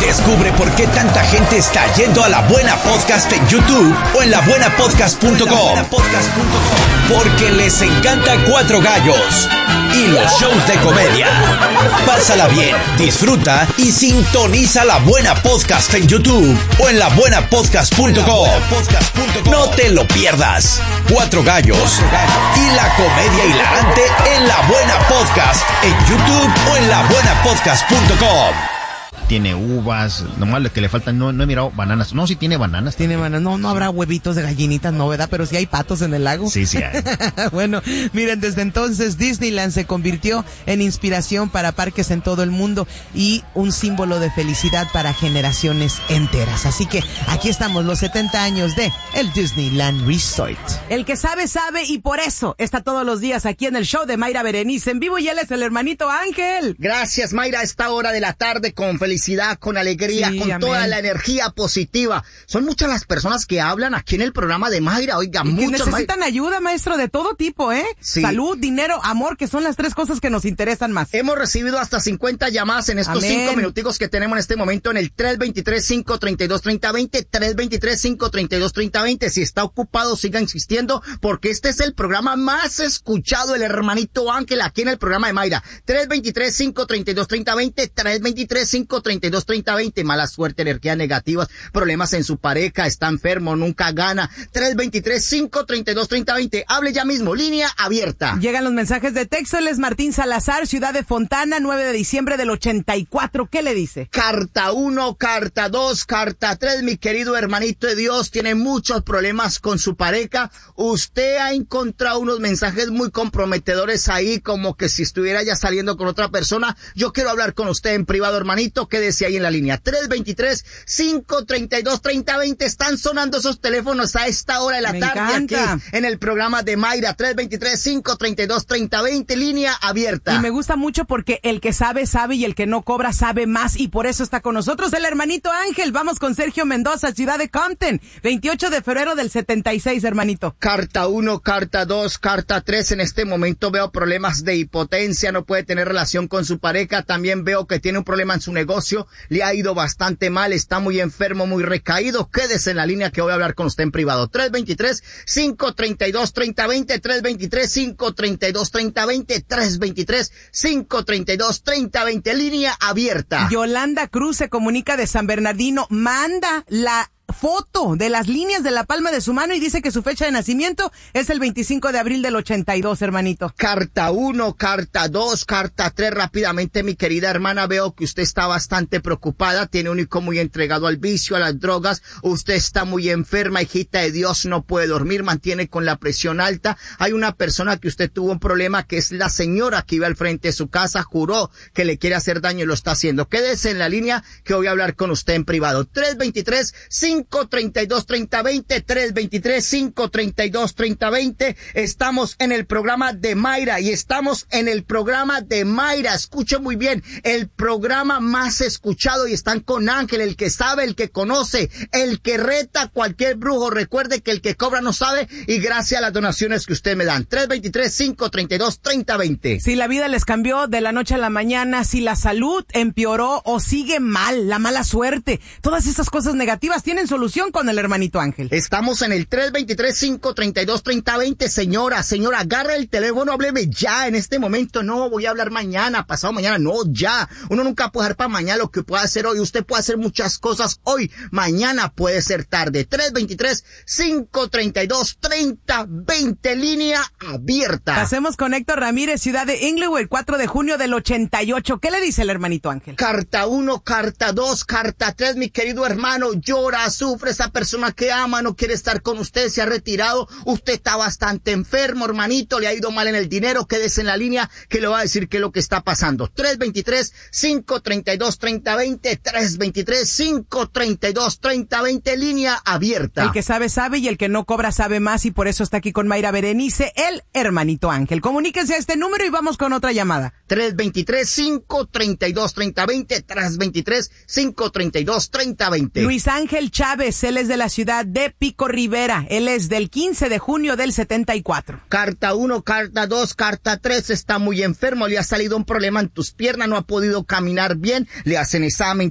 Descubre por qué tanta gente está yendo a La Buena Podcast en YouTube o en labuenapodcast.com. Porque les encanta Cuatro Gallos y los shows de comedia. Pásala bien, disfruta y sintoniza La Buena Podcast en YouTube o en labuenapodcast.com. No te lo pierdas. Cuatro Gallos y la comedia hilarante en La Buena Podcast en YouTube o en labuenapodcast.com. Tiene uvas, nomás lo que le faltan, no he mirado bananas. No, sí tiene bananas. Tiene bananas, no habrá huevitos de gallinitas, no, ¿verdad? Pero sí hay patos en el lago. Sí hay. Bueno, miren, desde entonces Disneyland se convirtió en inspiración para parques en todo el mundo y un símbolo de felicidad para generaciones enteras. Así que aquí estamos, los 70 años de el Disneyland Resort. El que sabe, sabe, y por eso está todos los días aquí en el show de Mayra Berenice en vivo, y él es el hermanito Ángel. Gracias, Mayra, a esta hora de la tarde con felicidad, con alegría, sí, con amén. Toda la energía positiva. Son muchas las personas que hablan aquí en el programa de Mayra, oiga, y muchos. Necesitan ayuda, maestro, de todo tipo, ¿eh? Sí. Salud, dinero, amor, que son las tres cosas que nos interesan más. Hemos recibido hasta 50 llamadas en estos 5 minuticos que tenemos en este momento en el 323-532-3020, 323-532-3020. Si está ocupado, siga insistiendo, porque este es el programa más escuchado, el hermanito Ángel, aquí en el programa de Mayra. 323-532-3020, 323-532-3020. Mala suerte, energías negativas, problemas en su pareja, está enfermo, nunca gana. 323-532-3020. Hable ya mismo, línea abierta. Llegan los mensajes de texto. Él es Martín Salazar, Ciudad de Fontana, 9 de diciembre del 84. ¿Qué le dice? Carta 1, carta 2, carta 3. Mi querido hermanito de Dios, tiene muchos problemas con su pareja. Usted ha encontrado unos mensajes muy comprometedores ahí, como que si estuviera ya saliendo con otra persona. Yo quiero hablar con usted en privado, hermanito. Quédese ahí en la línea. 323-532-3020. Están sonando esos teléfonos a esta hora de la tarde aquí en el programa de Mayra. 323-532-3020, línea abierta. Y me gusta mucho porque el que sabe, sabe, y el que no cobra, sabe más, y por eso está con nosotros el hermanito Ángel. Vamos con Sergio Mendoza, Ciudad de Compton, 28 de febrero del 76, hermanito. Carta 1, carta 2, carta 3. En este momento veo problemas de hipotencia, no puede tener relación con su pareja. También veo que tiene un problema en su negocio, le ha ido bastante mal, está muy enfermo, muy recaído. Quédese en la línea que voy a hablar con usted en privado. 323-532-3020, 323-532-3020, 323-532-3020, línea abierta. Yolanda Cruz se comunica de San Bernardino, manda la foto de las líneas de la palma de su mano y dice que su fecha de nacimiento es el 25 de abril del 82, hermanito. Carta 1, carta 2, carta 3. Rápidamente, mi querida hermana, veo que usted está bastante preocupada, tiene un hijo muy entregado al vicio, a las drogas, usted está muy enferma, hijita de Dios, no puede dormir, mantiene con la presión alta. Hay una persona que usted tuvo un problema, que es la señora que iba al frente de su casa, juró que le quiere hacer daño y lo está haciendo. Quédese en la línea que voy a hablar con usted en privado. 323-532-3020, 323-532-3020. Estamos en el programa de Mayra y estamos en el programa de Mayra. Escuche muy bien, el programa más escuchado, y están con Ángel, el que sabe, el que conoce, el que reta a cualquier brujo. Recuerde que el que cobra no sabe, y gracias a las donaciones que usted me dan. 323-532-3020. Si la vida les cambió de la noche a la mañana, si la salud empeoró o sigue mal, la mala suerte, todas esas cosas negativas tienen solución con el hermanito Ángel. Estamos en el 323-532-3020. Señora, agarra el teléfono, hábleme ya en este momento. No voy a hablar mañana, pasado mañana, no, ya. Uno nunca puede dejar para mañana lo que pueda hacer hoy. Usted puede hacer muchas cosas hoy, mañana puede ser tarde. 323-532-3020, línea abierta. Pasemos con Héctor Ramírez, Ciudad de Inglewood, 4 de junio del 88. ¿Qué le dice el hermanito Ángel? Carta 1, carta 2, carta 3. Mi querido hermano, llora, sufre, esa persona que ama no quiere estar con usted, se ha retirado, usted está bastante enfermo, hermanito, le ha ido mal en el dinero. Quédese en la línea que le va a decir qué es lo que está pasando. 323-532-3020, 323-532-3020, línea abierta. El que sabe, sabe, y el que no cobra sabe más, y por eso está aquí con Mayra Berenice, el hermanito Ángel. Comuníquense a este número y vamos con otra llamada. 323-532-3020, 323-532-3020. Luis Ángel Chávez, él es de la ciudad de Pico Rivera, él es del 15 de junio del 74. Carta 1, carta 2, carta 3, está muy enfermo, le ha salido un problema en tus piernas, no ha podido caminar bien, le hacen examen